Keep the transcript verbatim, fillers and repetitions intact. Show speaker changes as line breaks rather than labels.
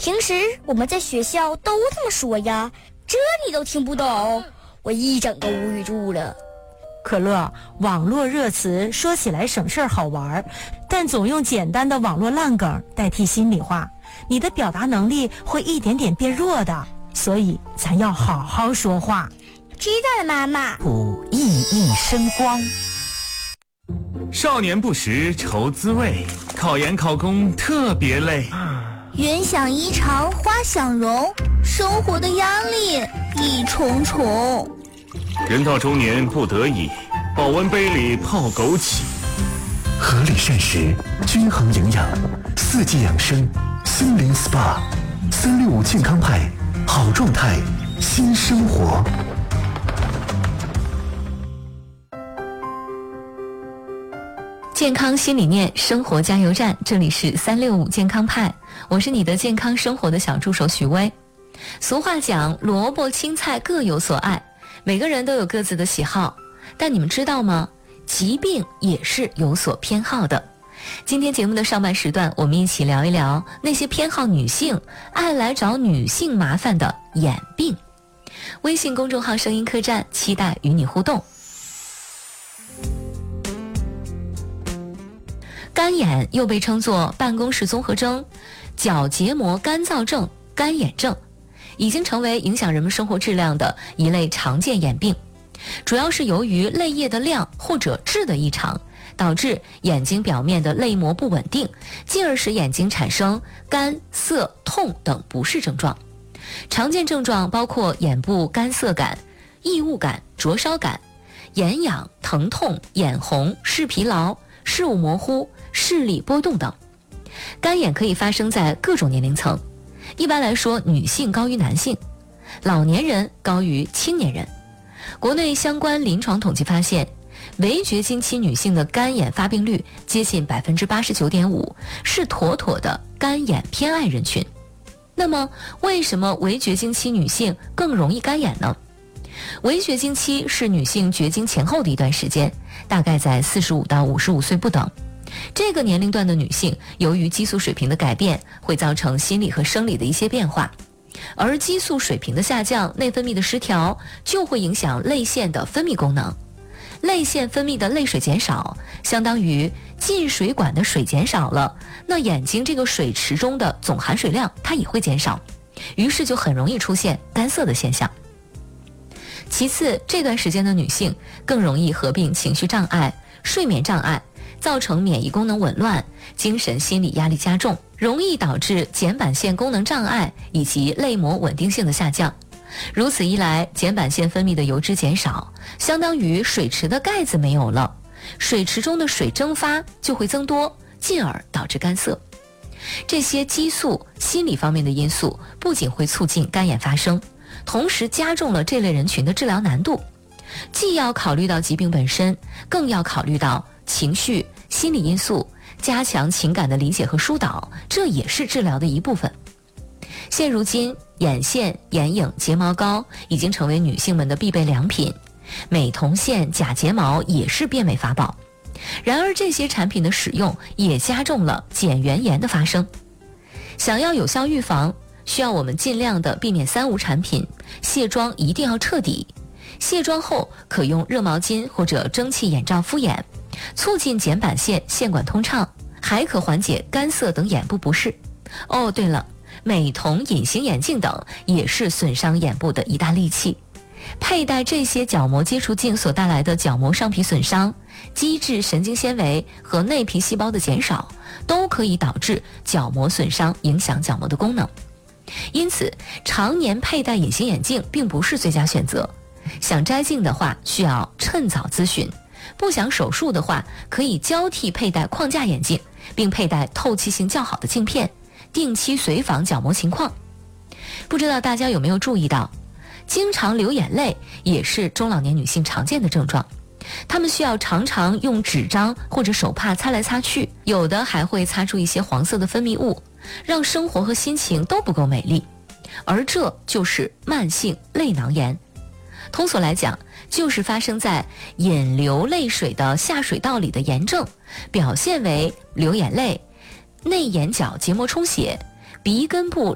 平时我们在学校都这么说呀，这你都听不懂，我一整个无语住了。
可乐，网络热词说起来省事儿好玩，但总用简单的网络烂梗代替心里话，你的表达能力会一点点变弱的，所以咱要好好说话。
知道了，妈妈。
普熠熠生光。
少年不识愁滋味，考研考公特别累。
云想衣裳花想容，生活的压力一重重。
人到中年不得已，保温杯里泡枸杞。
合理膳食，均衡营养，四季养生，心灵 S P A， 三六五健康派，好状态，新生活。
健康新理念，生活加油站，这里是三六五健康派，我是你的健康生活的小助手许巍。俗话讲，萝卜青菜各有所爱，每个人都有各自的喜好，但你们知道吗？疾病也是有所偏好的。今天节目的上半时段，我们一起聊一聊那些偏好女性、爱来找女性麻烦的眼病。微信公众号声音客栈，期待与你互动。干眼又被称作办公室综合征、角结膜干燥症、干眼症，已经成为影响人们生活质量的一类常见眼病，主要是由于泪液的量或者质的异常，导致眼睛表面的泪膜不稳定，进而使眼睛产生干、涩、痛等不适症状。常见症状包括眼部干涩感、异物感、灼烧感、眼痒、疼痛、眼红、视疲劳、视物模糊、视力波动等。干眼可以发生在各种年龄层，一般来说女性高于男性，老年人高于青年人。国内相关临床统计发现，围绝经期女性的干眼发病率接近 百分之八十九点五， 是妥妥的干眼偏爱人群。那么为什么围绝经期女性更容易干眼呢？围绝经期是女性绝经前后的一段时间，大概在四十五到五十五岁不等。这个年龄段的女性，由于激素水平的改变，会造成心理和生理的一些变化，而激素水平的下降，内分泌的失调，就会影响泪腺的分泌功能。泪腺分泌的泪水减少，相当于进水管的水减少了，那眼睛这个水池中的总含水量它也会减少，于是就很容易出现干涩的现象。其次，这段时间的女性更容易合并情绪障碍、睡眠障碍，造成免疫功能紊乱，精神心理压力加重，容易导致睑板腺功能障碍以及泪膜稳定性的下降。如此一来，睑板腺分泌的油脂减少，相当于水池的盖子没有了，水池中的水蒸发就会增多，进而导致干涩。这些激素、心理方面的因素不仅会促进干眼发生，同时加重了这类人群的治疗难度。既要考虑到疾病本身，更要考虑到情绪、心理因素，加强情感的理解和疏导，这也是治疗的一部分。现如今，眼线、眼影、睫毛膏已经成为女性们的必备良品，美瞳线、假睫毛也是变美法宝。然而这些产品的使用也加重了睑缘炎的发生。想要有效预防，需要我们尽量的避免三无产品，卸妆一定要彻底。卸妆后可用热毛巾或者蒸汽眼罩敷眼，促进睑板腺腺管通畅，还可缓解干涩等眼部不适。哦，对了，美瞳、隐形眼镜等也是损伤眼部的一大利器。佩戴这些角膜接触镜所带来的角膜上皮损伤、基质神经纤维和内皮细胞的减少，都可以导致角膜损伤，影响角膜的功能。因此，常年佩戴隐形眼镜并不是最佳选择。想摘镜的话，需要趁早咨询；不想手术的话，可以交替佩戴框架眼镜，并佩戴透气性较好的镜片，定期随访角膜情况。不知道大家有没有注意到，经常流眼泪也是中老年女性常见的症状，她们需要常常用纸张或者手帕擦来擦去，有的还会擦出一些黄色的分泌物，让生活和心情都不够美丽，而这就是慢性泪囊炎。通俗来讲，就是发生在引流泪水的下水道里的炎症，表现为流眼泪、内眼角结膜充血、鼻根部